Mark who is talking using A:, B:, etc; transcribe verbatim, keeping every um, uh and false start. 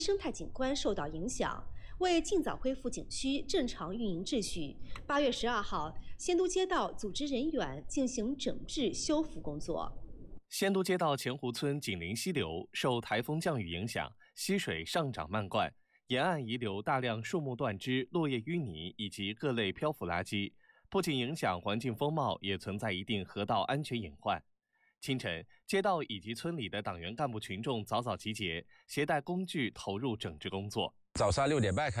A: 生态景观受到影响。为尽早恢复景区正常运营秩序，八月十二号，仙都街道组织人员进行整治修复工作。
B: 仙都街道前湖村紧邻溪流，受台风降雨影响，溪水上涨漫灌，沿岸遗留大量树木断枝、落叶淤泥以及各类漂浮垃圾，不仅影响环境风貌，也存在一定河道安全隐患。清晨，街道以及村里的党员干部群众早早集结，携带工具投入整治工作。
C: 早上六点半开